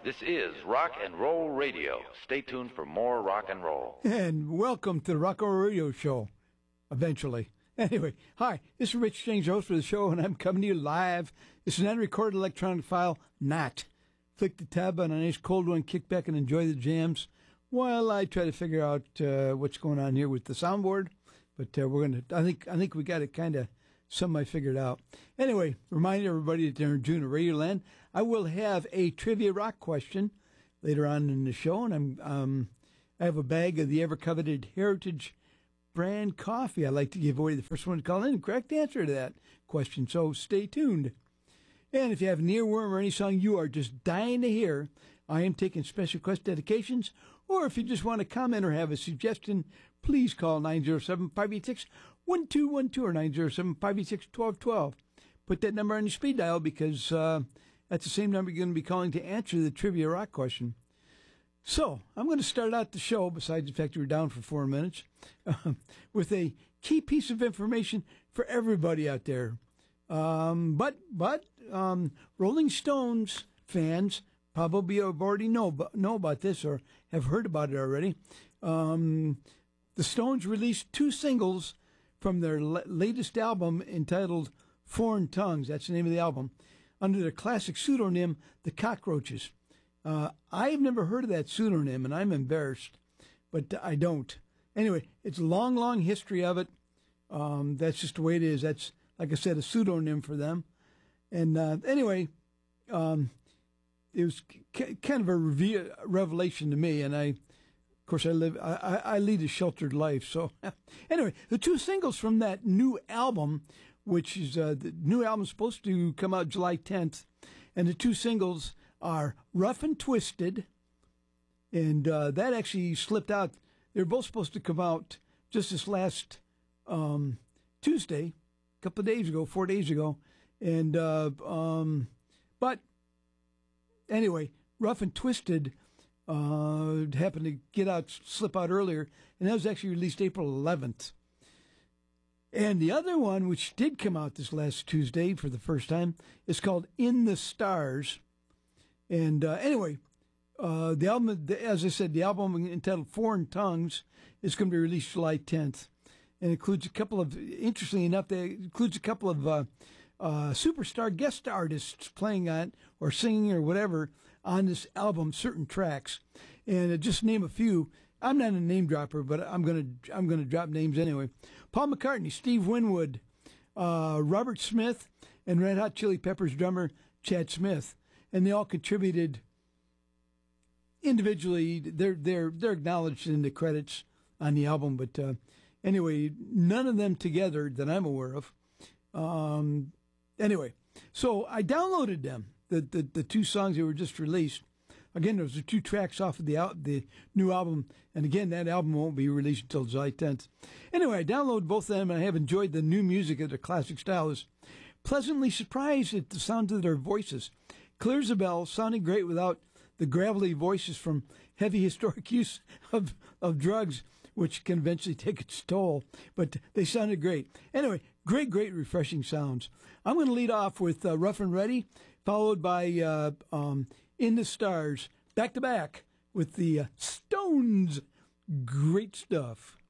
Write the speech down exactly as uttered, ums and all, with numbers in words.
This is Rock and Roll Radio. Stay tuned for more rock and roll. And welcome to the Rock and Roll Radio Show, eventually. Anyway, hi, this is Rich James, host for the show, and I'm coming to you live. This is an unrecorded electronic file, not. Flick the tab on a nice cold one, kick back and enjoy the jams while I try to figure out uh, what's going on here with the soundboard. But uh, we're going to, I think, I think we got it kind of some figured out. Anyway, remind everybody that during June at Radioland, I will have a trivia rock question later on in the show, and I'm um, I have a bag of the ever-coveted Heritage brand coffee. I'd like to give away the first one to call in the correct answer to that question, so stay tuned. And if you have an earworm or any song you are just dying to hear, I am taking special request dedications, or if you just want to comment or have a suggestion, please call nine oh seven, five eight six, one two one two or nine oh seven, five eight six, one two one two. Put that number on your speed dial because uh, that's the same number you're going to be calling to answer the trivia rock question. So, I'm going to start out the show, besides the fact we were down for four minutes, uh, with a key piece of information for everybody out there. Um, but, but, um, Rolling Stones fans probably have already know, know about this or have heard about it already. Um, the Stones released two singles from their l- latest album entitled Foreign Tongues. That's the name of the album. Under their classic pseudonym, The Cockroaches. Uh, I've never heard of that pseudonym, and I'm embarrassed, but I don't. Anyway, it's a long, long history of it. Um, that's just the way it is. That's, like I said, a pseudonym for them. And uh, anyway, um, it was c- kind of a reve- revelation to me, and I, of course, I live, I, I, I lead a sheltered life. So anyway, the two singles from that new album, which is uh, the new album is supposed to come out July tenth, and the two singles are Rough and Twisted, and uh, that actually slipped out. They were both supposed to come out just this last um, Tuesday, a couple of days ago, four days ago, and uh, um, but anyway, Rough and Twisted uh, happened to get out, slip out earlier, and that was actually released April eleventh. And the other one, which did come out this last Tuesday for the first time, is called In the Stars. And uh, anyway, uh, the album, as I said, the album entitled Foreign Tongues is going to be released July tenth. And includes a couple of, interestingly enough, it includes a couple of uh, uh, superstar guest artists playing on or singing or whatever on this album, certain tracks. And uh, just name a few. I'm not a name dropper, but I'm going to I'm going to drop names anyway. Paul McCartney, Steve Winwood, uh, Robert Smith, and Red Hot Chili Peppers drummer Chad Smith. And they all contributed individually. They're they're they're acknowledged in the credits on the album, but uh, anyway, none of them together that I'm aware of. Um, anyway, so I downloaded them, the, the the two songs that were just released. Again, those are two tracks off of the al- the new album, and again, that album won't be released until July tenth. Anyway, I downloaded both of them, and I have enjoyed the new music of the classic style. I was pleasantly surprised at the sound of their voices. Clear as a bell, sounding great without the gravelly voices from heavy historic use of, of drugs, which can eventually take its toll. But they sounded great. Anyway, great, great, refreshing sounds. I'm going to lead off with uh, Rough and Ready, followed by uh, um, In the Stars, back to back with the uh, Stones. Great stuff.